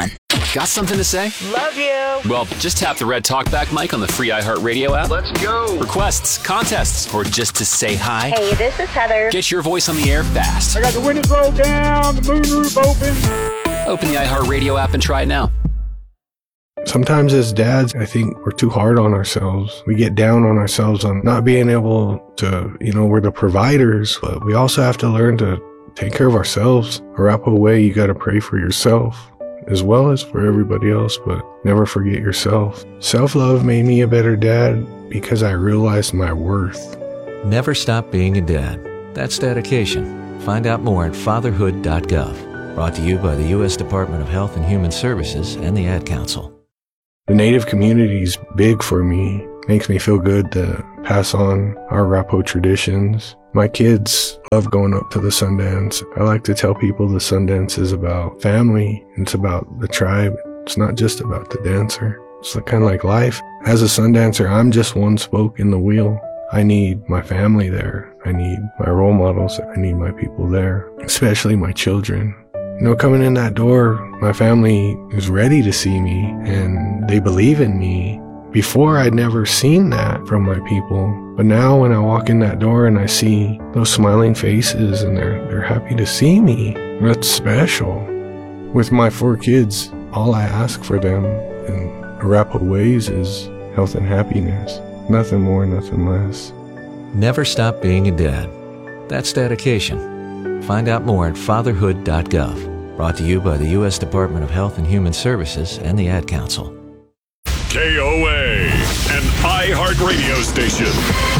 [SPEAKER 3] Got something to say?
[SPEAKER 22] Love you.
[SPEAKER 3] Well, just tap the red talkback mic on the free iHeartRadio app.
[SPEAKER 22] Let's go.
[SPEAKER 3] Requests, contests, or just to say hi.
[SPEAKER 22] Hey, this is Heather.
[SPEAKER 3] Get your voice on the air fast.
[SPEAKER 22] I got the windows rolled down, the moonroof open.
[SPEAKER 3] Open the iHeartRadio app and try it now.
[SPEAKER 4] Sometimes as dads, I think we're too hard on ourselves. We get down on ourselves on not being able to, you know, we're the providers, but we also have to learn to take care of ourselves. Arapahoe way, you got to pray for yourself as well as for everybody else, but never forget yourself. Self-love made me a better dad because I realized my worth.
[SPEAKER 5] Never stop being a dad. That's dedication. Find out more at fatherhood dot gov. Brought to you by the U S Department of Health and Human Services and the Ad Council.
[SPEAKER 4] The Native community is big for me. Makes me feel good to pass on our Arapahoe traditions. My kids love going up to the Sundance. I like to tell people the Sundance is about family. It's about the tribe. It's not just about the dancer. It's kind of like life. As a Sundancer, I'm just one spoke in the wheel. I need my family there. I need my role models. I need my people there, especially my children. You know, coming in that door, my family is ready to see me and they believe in me. Before, I'd never seen that from my people. But now when I walk in that door and I see those smiling faces and they're, they're happy to see me, that's special. With my four kids, all I ask for them in Arapahoe ways is health and happiness. Nothing more, nothing less.
[SPEAKER 5] Never stop being a dad. That's dedication. Find out more at fatherhood dot gov. Brought to you by the U S Department of Health and Human Services and the Ad Council.
[SPEAKER 7] K O A, an iHeartRadio station.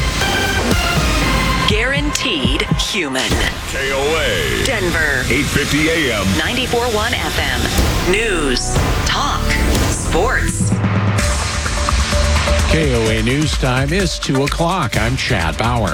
[SPEAKER 8] Guaranteed human.
[SPEAKER 7] K O A.
[SPEAKER 8] Denver.
[SPEAKER 7] eight fifty A M.
[SPEAKER 8] ninety-four point one F M. News. Talk. Sports.
[SPEAKER 9] K O A News Time is two o'clock. I'm Chad Bauer.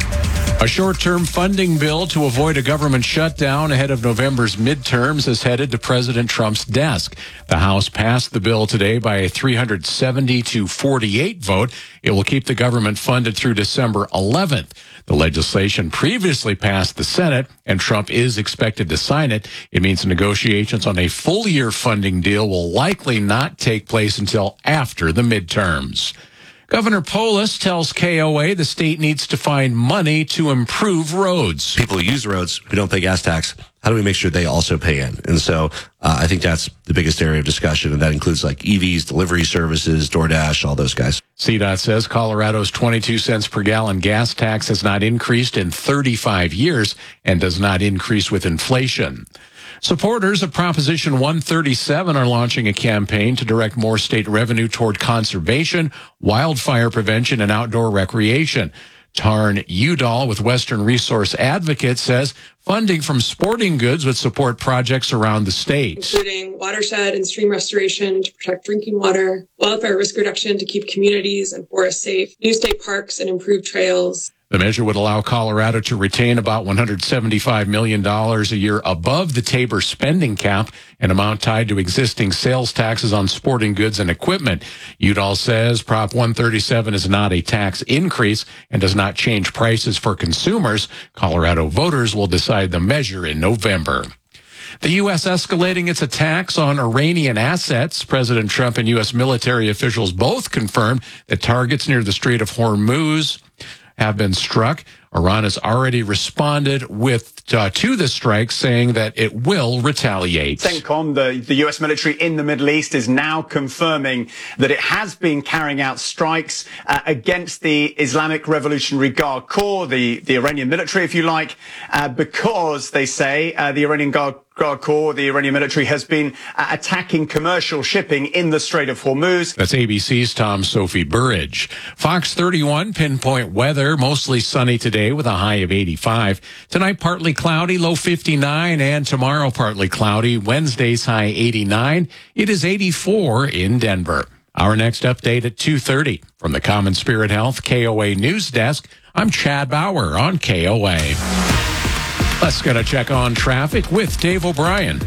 [SPEAKER 9] A short-term funding bill to avoid a government shutdown ahead of November's midterms has headed to President Trump's desk. The House passed the bill today by a three hundred seventy to forty-eight vote. It will keep the government funded through December eleventh. The legislation previously passed the Senate, and Trump is expected to sign it. It means negotiations on a full-year funding deal will likely not take place until after the midterms. Governor Polis tells K O A the state needs to find money to improve roads.
[SPEAKER 11] People who use the roads who don't pay gas tax, how do we make sure they also pay in? And so uh, I think that's the biggest area of discussion, and that includes like E Vs, delivery services, DoorDash, all those guys.
[SPEAKER 9] C DOT says Colorado's twenty-two cents per gallon gas tax has not increased in thirty-five years and does not increase with inflation. Supporters of Proposition one thirty-seven are launching a campaign to direct more state revenue toward conservation, wildfire prevention, and outdoor recreation. Tarn Udall with Western Resource Advocates says funding from sporting goods would support projects around the state,
[SPEAKER 12] including watershed and stream restoration to protect drinking water, wildfire risk reduction to keep communities and forests safe, new state parks and improved trails.
[SPEAKER 9] The measure would allow Colorado to retain about one hundred seventy-five million dollars a year above the Tabor spending cap, an amount tied to existing sales taxes on sporting goods and equipment. Udall says Prop one thirty-seven is not a tax increase and does not change prices for consumers. Colorado voters will decide the measure in November. The U S escalating its attacks on Iranian assets. President Trump and U S military officials both confirmed that targets near the Strait of Hormuz have been struck. Iran has already responded with uh, to the strike, saying that it will retaliate.
[SPEAKER 20] CENTCOM, the, the U S military in the Middle East, is now confirming that it has been carrying out strikes uh, against the Islamic Revolutionary Guard Corps, the, the Iranian military, if you like, uh, because they say uh, the Iranian Guard Guard Corps, the Iranian military, has been uh, attacking commercial shipping in the Strait of Hormuz.
[SPEAKER 9] That's A B C's Tom Sophie Burridge. Fox thirty-one pinpoint weather, mostly sunny today with a high of eighty-five. Tonight, partly cloudy, low fifty-nine, and tomorrow, partly cloudy. Wednesday's high eighty-nine. It is eighty-four in Denver. Our next update at two thirty. From the Common Spirit Health K O A News Desk, I'm Chad Bauer on K O A. Let's get a check on traffic with Dave O'Brien.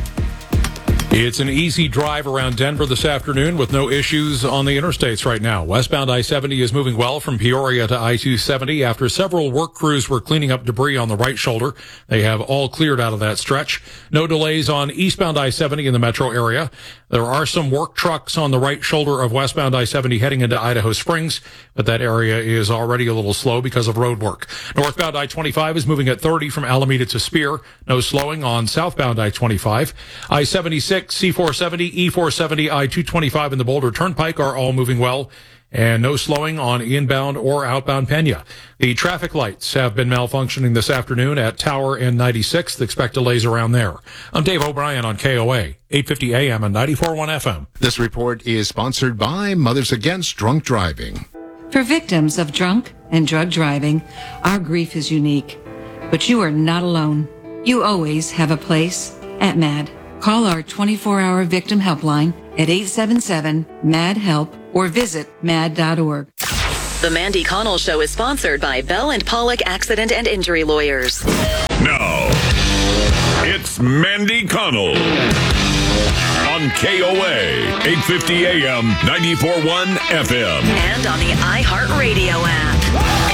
[SPEAKER 25] It's an easy drive around Denver this afternoon with no issues on the interstates right now. Westbound I seventy is moving well from Peoria to I two seventy after several work crews were cleaning up debris on the right shoulder. They have all cleared out of that stretch. No delays on eastbound I seventy in the metro area. There are some work trucks on the right shoulder of westbound I seventy heading into Idaho Springs, but that area is already a little slow because of road work. Northbound I twenty-five is moving at thirty from Alameda to Spear. No slowing on southbound I twenty-five. I seventy-six, C four seventy, E four seventy, I two twenty-five, and the Boulder Turnpike are all moving well. And no slowing on inbound or outbound Pena. The traffic lights have been malfunctioning this afternoon at Tower and ninety-sixth. Expect delays around there. I'm Dave O'Brien on K O A, eight fifty A M and ninety-four point one F M.
[SPEAKER 1] This report is sponsored by Mothers Against Drunk Driving.
[SPEAKER 2] For victims of drunk and drug driving, our grief is unique. But you are not alone. You always have a place at MAD. Call our twenty-four hour victim helpline at eight seven seven, M A D, HELP or visit mad dot org.
[SPEAKER 8] The Mandy Connell Show is sponsored by Bell and Pollock Accident and Injury Lawyers.
[SPEAKER 7] Now, it's Mandy Connell on K O A, eight fifty A M, ninety-four point one F M.
[SPEAKER 8] And on the iHeartRadio app.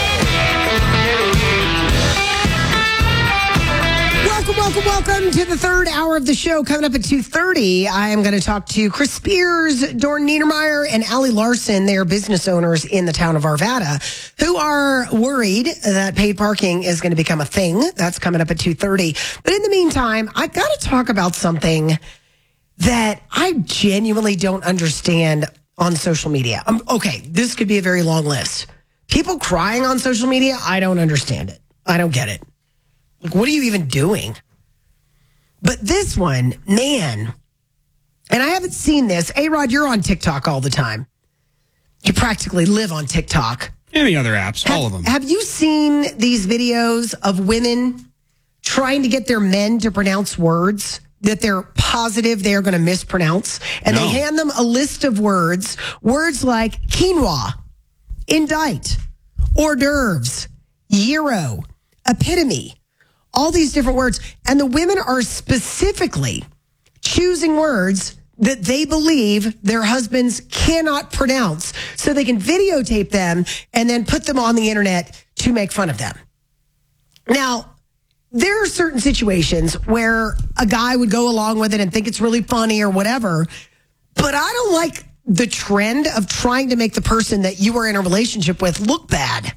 [SPEAKER 6] Welcome, welcome, welcome to the third hour of the show. Coming up at two thirty, I am going to talk to Chris Spears, Dorn Niedermeyer, and Allie Larson. They are business owners in the town of Arvada who are worried that paid parking is going to become a thing. That's coming up at two thirty. But in the meantime, I got to talk about something that I genuinely don't understand on social media. Um, okay, this could be a very long list. People crying on social media, I don't understand it. I don't get it. Like, what are you even doing? But this one, man, and I haven't seen this. A-Rod, you're on TikTok all the time. You practically live on TikTok.
[SPEAKER 10] And the other apps,
[SPEAKER 6] have,
[SPEAKER 10] all of them.
[SPEAKER 6] Have you seen these videos of women trying to get their men to pronounce words that they're positive they are going to mispronounce? And no. They hand them a list of words, words like quinoa, indict, hors d'oeuvres, gyro, epitome, all these different words. And the women are specifically choosing words that they believe their husbands cannot pronounce so they can videotape them and then put them on the internet to make fun of them. Now, there are certain situations where a guy would go along with it and think it's really funny or whatever, but I don't like the trend of trying to make the person that you are in a relationship with look bad.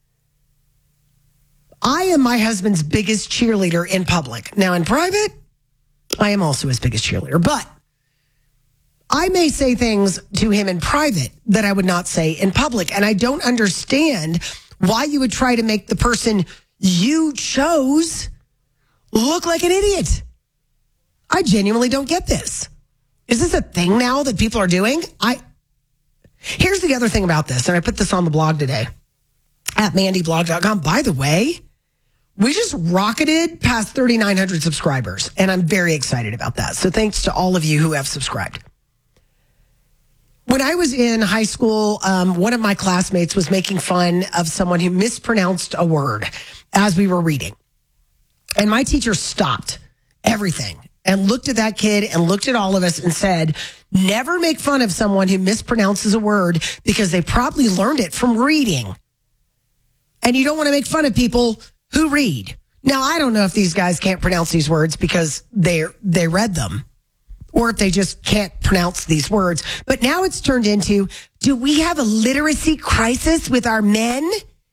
[SPEAKER 6] I am my husband's biggest cheerleader in public. Now, in private, I am also his biggest cheerleader, but I may say things to him in private that I would not say in public. And I don't understand why you would try to make the person you chose look like an idiot. I genuinely don't get this. Is this a thing now that people are doing? I Here's the other thing about this, and I put this on the blog today at mandy blog dot com. By the way, we just rocketed past thirty-nine hundred subscribers, and I'm very excited about that. So thanks to all of you who have subscribed. When I was in high school, um, one of my classmates was making fun of someone who mispronounced a word as we were reading. And my teacher stopped everything and looked at that kid and looked at all of us and said, never make fun of someone who mispronounces a word because they probably learned it from reading. And you don't want to make fun of people who read. Now, I don't know if these guys can't pronounce these words because they they read them, or if they just can't pronounce these words. But now it's turned into, do we have a literacy crisis with our men?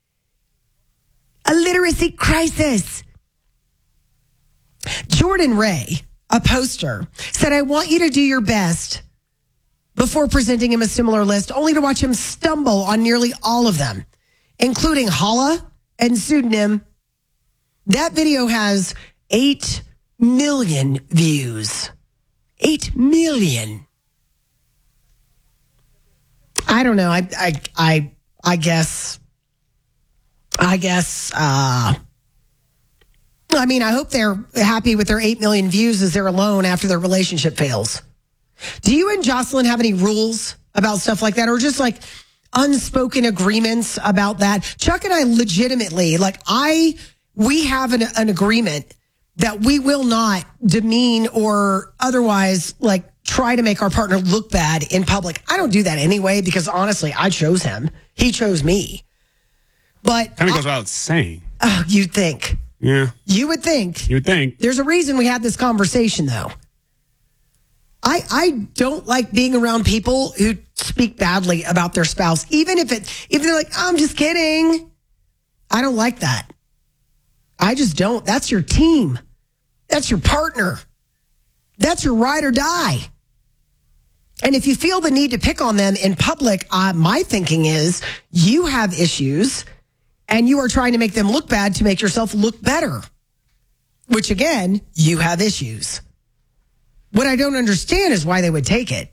[SPEAKER 6] A literacy crisis. Jordan Ray, a poster, said, I want you to do your best before presenting him a similar list, only to watch him stumble on nearly all of them, including holla and pseudonym. That video has eight million views. Eight million. I don't know. I, I, I, I guess, I guess, uh, I mean, I hope they're happy with their eight million views as they're alone after their relationship fails. Do you and Jocelyn have any rules about stuff like that, or just like unspoken agreements about that? Chuck and I legitimately, like I, we have an, an agreement that we will not demean or otherwise like try to make our partner look bad in public. I don't do that anyway, because honestly, I chose him. He chose me. But
[SPEAKER 10] kind of goes without saying.
[SPEAKER 6] Oh, you'd think.
[SPEAKER 10] Yeah.
[SPEAKER 6] You would think.
[SPEAKER 10] You would think.
[SPEAKER 6] There's a reason we had this conversation, though. I, I don't like being around people who speak badly about their spouse, even if it, even if they're like, I'm just kidding. I don't like that. I just don't. That's your team. That's your partner. That's your ride or die. And if you feel the need to pick on them in public, uh, my thinking is you have issues and you are trying to make them look bad to make yourself look better, which again, you have issues. What I don't understand is why they would take it.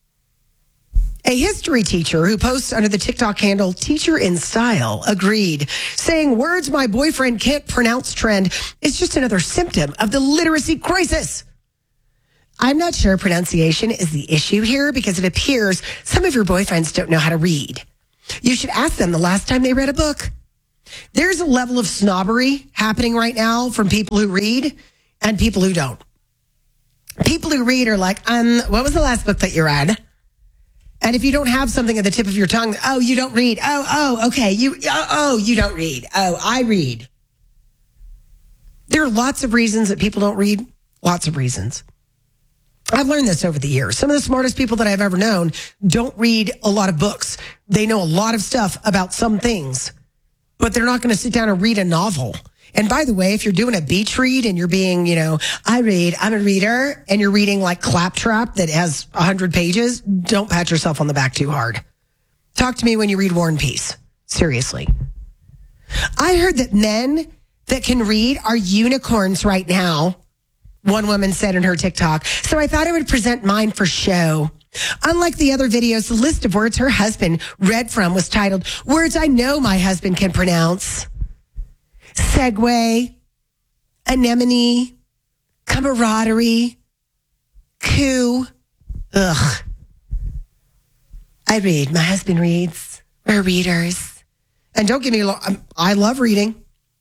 [SPEAKER 6] A history teacher who posts under the TikTok handle Teacher in Style agreed, saying words my boyfriend can't pronounce trend is just another symptom of the literacy crisis. I'm not sure pronunciation is the issue here because it appears some of your boyfriends don't know how to read. You should ask them the last time they read a book. There's a level of snobbery happening right now from people who read and people who don't. People who read are like, um, what was the last book that you read? And if you don't have something at the tip of your tongue, oh, you don't read. Oh, oh, okay. You, oh, oh, you don't read. Oh, I read. There are lots of reasons that people don't read. Lots of reasons. I've learned this over the years. Some of the smartest people that I've ever known don't read a lot of books. They know a lot of stuff about some things, but they're not going to sit down and read a novel. And by the way, if you're doing a beach read and you're being, you know, I read, I'm a reader, and you're reading like Claptrap that has one hundred pages, don't pat yourself on the back too hard. Talk to me when you read War and Peace. Seriously. I heard that men that can read are unicorns right now, one woman said in her TikTok. So I thought I would present mine for show. Unlike the other videos, the list of words her husband read from was titled, Words I Know My Husband Can Pronounce. Segway, anemone, camaraderie, coup. Ugh. I read. My husband reads. We're readers. And don't get me wrong, I love reading.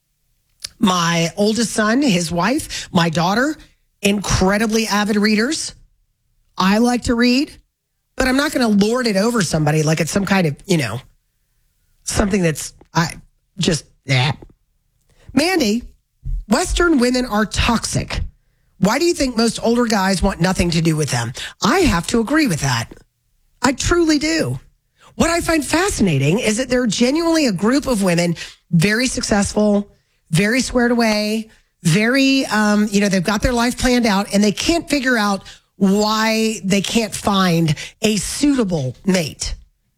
[SPEAKER 6] My oldest son, his wife, my daughter, incredibly avid readers. I like to read, but I'm not going to lord it over somebody like it's some kind of, you know, something that's I just, yeah. Mandy, Western women are toxic. Why do you think most older guys want nothing to do with them? I have to agree with that. I truly do. What I find fascinating is that they're genuinely a group of women, very successful, very squared away, very, um, you know, they've got their life planned out and they can't figure out why they can't find a suitable mate.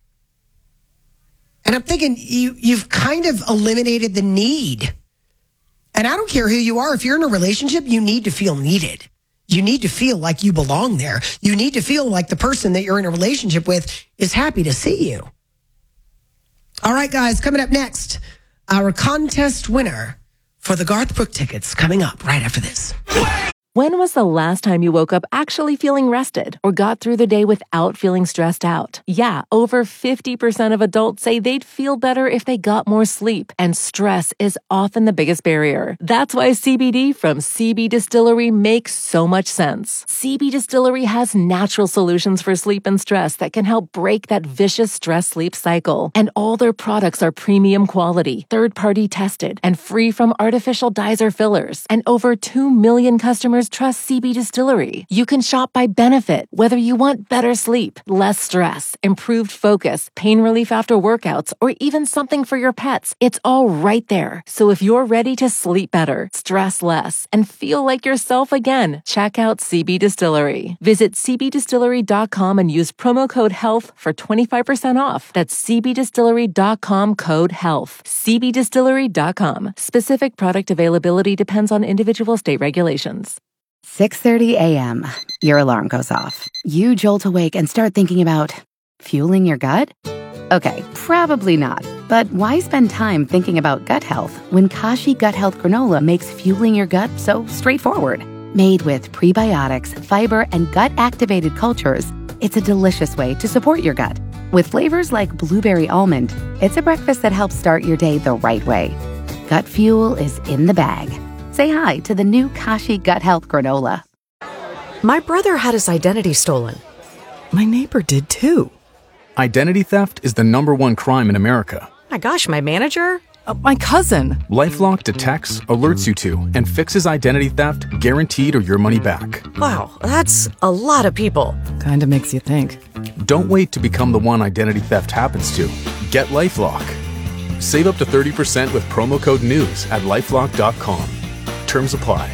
[SPEAKER 6] And I'm thinking you, you've kind of eliminated the need. And I don't care who you are. If you're in a relationship, you need to feel needed. You need to feel like you belong there. You need to feel like the person that you're in a relationship with is happy to see you. All right, guys, coming up next, our contest winner for the Garth Brooks tickets coming up right after this.
[SPEAKER 13] When was the last time you woke up actually feeling rested or got through the day without feeling stressed out? Yeah, over fifty percent of adults say they'd feel better if they got more sleep, and stress is often the biggest barrier. That's why C B D from C B Distillery makes so much sense. C B Distillery has natural solutions for sleep and stress that can help break that vicious stress-sleep cycle. And all their products are premium quality, third-party tested, and free from artificial dyes or fillers. And over two million customers trust C B Distillery. You can shop by benefit, whether you want better sleep, less stress, improved focus, pain relief after workouts, or even something for your pets. It's all right there. So if you're ready to sleep better, stress less, and feel like yourself again, check out C B Distillery. Visit c b distillery dot com and use promo code HEALTH for twenty-five percent off. That's c b distillery dot com code HEALTH. c b distillery dot com. Specific product availability depends on individual state regulations.
[SPEAKER 16] six thirty a.m. Your alarm goes off. You jolt awake and start thinking about fueling your gut? Okay, probably not. But why spend time thinking about gut health when Kashi Gut Health Granola makes fueling your gut so straightforward? Made with prebiotics, fiber, and gut-activated cultures, it's a delicious way to support your gut. With flavors like blueberry almond, it's a breakfast that helps start your day the right way. Gut fuel is in the bag. Say hi to the new Kashi Gut Health Granola.
[SPEAKER 17] My brother had his identity stolen. My neighbor did too.
[SPEAKER 18] Identity theft is the number one crime in America.
[SPEAKER 17] My gosh, my manager? Uh, my cousin.
[SPEAKER 18] LifeLock detects, alerts you to, and fixes identity theft guaranteed or your money back.
[SPEAKER 17] Wow, that's a lot of people. Kinda makes you think.
[SPEAKER 18] Don't wait to become the one identity theft happens to. Get LifeLock. Save up to thirty percent with promo code NEWS at lifelock dot com. Terms apply.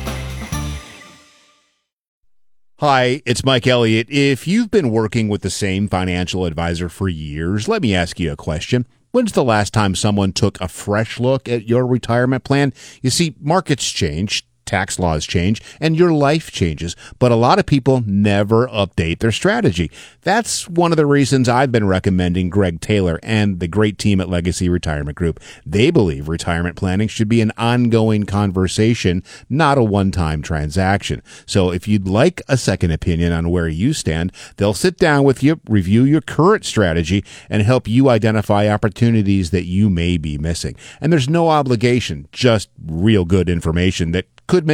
[SPEAKER 19] Hi, it's Mike Elliott. If you've been working with the same financial advisor for years, let me ask you a question. When's the last time someone took a fresh look at your retirement plan? You see, markets change, tax laws change, and your life changes, but a lot of people never update their strategy. That's one of the reasons I've been recommending Greg Taylor and the great team at Legacy Retirement Group. They believe retirement planning should be an ongoing conversation, not a one-time transaction. So if you'd like a second opinion on where you stand, they'll sit down with you, review your current strategy, and help you identify opportunities that you may be missing. And there's no obligation, just real good information that could make